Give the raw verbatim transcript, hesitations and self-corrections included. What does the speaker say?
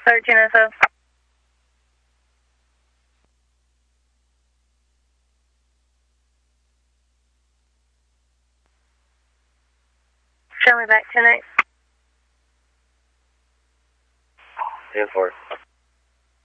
thirteen S O. Show me back ten eight. ten four.